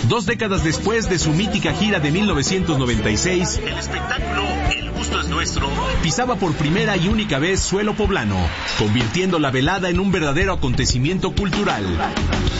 2 décadas después de su mítica gira de 1996, el espectáculo El Gusto es Nuestro pisaba por primera y única vez suelo poblano, convirtiendo la velada en un verdadero acontecimiento cultural.